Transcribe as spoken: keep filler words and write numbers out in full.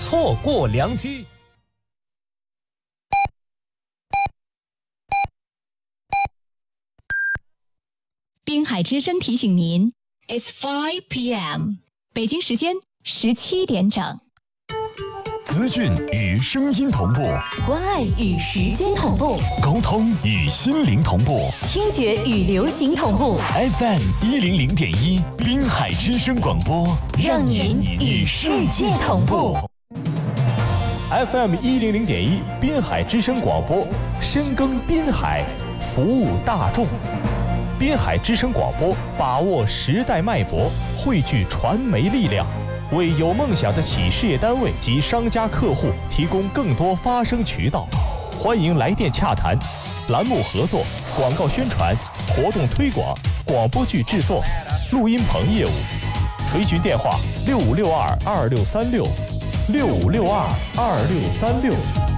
错过良机。 滨海之声提醒您 ，It's five p m 北京时间十七点整。 资讯与声音同步， 关爱与时间同步， 沟通与心灵同步， 听觉与流行同步。 F M 一零零点一，滨海之声广播， 让您与世界同步。 F M 一零零点一，滨海之声广播，深耕滨海，服务大众。滨海之声广播，把握时代脉搏，汇聚传媒力量。为有梦想的企事业单位及商家客户提供更多发声渠道，欢迎来电洽谈，栏目合作、广告宣传、活动推广、广播剧制作、录音棚业务，垂询电话六五六二二六三六，六五六二二六三六。